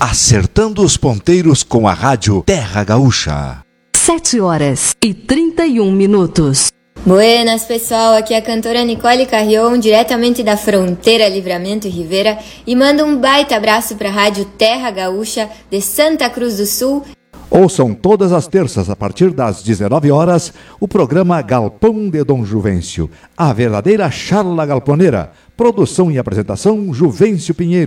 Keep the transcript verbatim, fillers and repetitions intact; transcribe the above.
acertando os ponteiros com a rádio Terra Gaúcha. Sete horas e trinta e um minutos. Buenas, pessoal, aqui é a cantora Nicole Carrion, diretamente da fronteira Livramento e Rivera, e manda um baita abraço para a rádio Terra Gaúcha de Santa Cruz do Sul. Ouçam todas as terças, a partir das dezenove horas, o programa Galpão de Dom Juvencio, a verdadeira charla galponeira. Produção e apresentação, Juvencio Pinheiro.